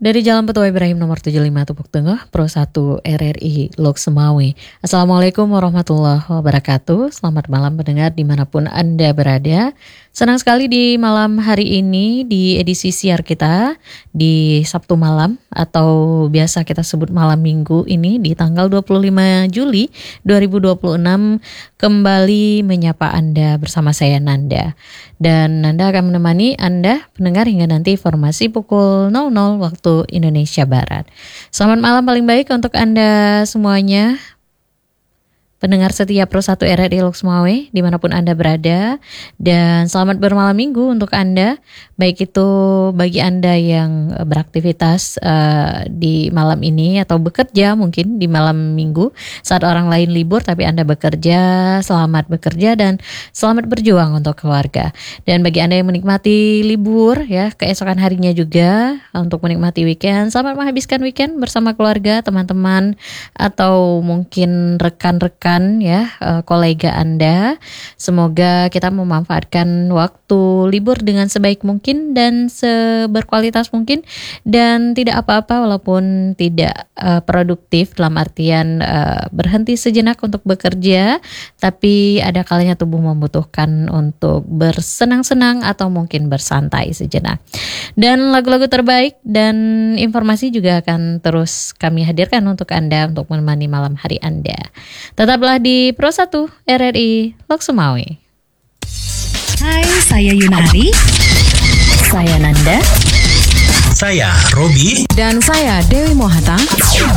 Dari Jalan Petua Ibrahim nomor 75 Tupuk Tengah, Pro 1 RRI Lok Semawe. Assalamualaikum warahmatullahi wabarakatuh. Selamat malam pendengar dimanapun Anda berada. Senang sekali di malam hari ini di edisi siar kita di Sabtu malam atau biasa kita sebut malam minggu ini di tanggal 25 Juli 2026 kembali menyapa Anda bersama saya Nanda. Dan Nanda akan menemani Anda pendengar hingga nanti informasi pukul 00 waktu Indonesia Barat. Selamat malam paling baik untuk Anda semuanya. Pendengar setia Pro 1 RRI Lok Semawe dimanapun Anda berada. Dan selamat bermalam minggu untuk Anda. Baik itu bagi Anda yang beraktivitas di malam ini atau bekerja mungkin di malam minggu saat orang lain libur tapi Anda bekerja, selamat bekerja dan selamat berjuang untuk keluarga. Dan bagi Anda yang menikmati libur ya keesokan harinya juga untuk menikmati weekend, selamat menghabiskan weekend bersama keluarga, teman-teman atau mungkin rekan-rekan ya kolega Anda. Semoga kita memanfaatkan waktu libur dengan sebaik mungkin dan seberkualitas mungkin dan tidak apa-apa walaupun tidak produktif dalam artian berhenti sejenak untuk bekerja, tapi ada kalanya tubuh membutuhkan untuk bersenang-senang atau mungkin bersantai sejenak. Dan lagu-lagu terbaik dan informasi juga akan terus kami hadirkan untuk Anda untuk menemani malam hari Anda. Tetaplah di Pro 1 RRI Lok Semawe. Hai, saya Yunari. Saya Nanda. Saya Robi. Dan saya Dewi Mohata.